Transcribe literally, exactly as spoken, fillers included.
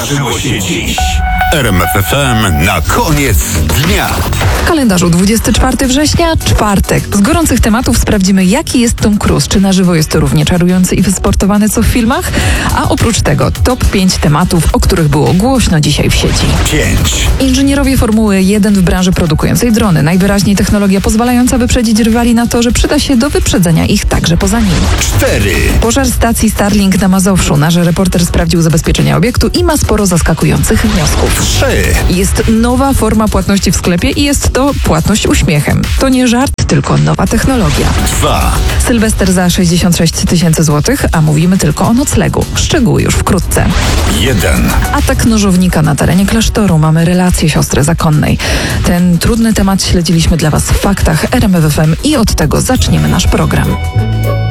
wydarzyło się dziś. R M F F M na koniec dnia. W kalendarzu dwudziestego czwartego września, czwartek. Z gorących tematów sprawdzimy, jaki jest Tom Cruise. Czy na żywo jest to równie czarujący i wysportowany co w filmach? A oprócz tego top pięć tematów, o których było głośno dzisiaj w sieci. pięć. Inżynierowie Formuły jeden w branży produkującej drony. Najwyraźniej technologia pozwalająca wyprzedzić rywali na torze przyda się do wyprzedzenia ich także poza nim. cztery. Pożar stacji Starlink na Mazowszu. Nasz reporter sprawdził zabezpieczenia obiektu i ma sporo zaskakujących wniosków. trzy. Jest nowa forma płatności w sklepie i jest to płatność uśmiechem. To nie żart, tylko nowa technologia. dwa. Sylwester za sześćdziesiąt sześć tysięcy złotych, a mówimy tylko o noclegu. Szczegóły już wkrótce. jeden. Atak nożownika na terenie klasztoru. Mamy relację siostry zakonnej. Ten trudny temat śledziliśmy dla Was w faktach R M F F M i od tego zaczniemy nasz program.